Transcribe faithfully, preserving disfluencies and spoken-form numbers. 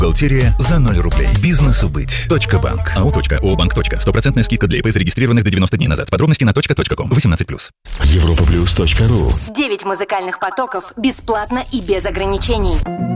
Бухгалтерия за ноль рублей. Бизнесу быть. Банк. АО. Обанк. Стопроцентная скидка для ИП, зарегистрированных до девяноста дней назад. Подробности на точка точка ком. восемнадцать плюс. Европа плюс точка ру. Девять музыкальных потоков бесплатно и без ограничений.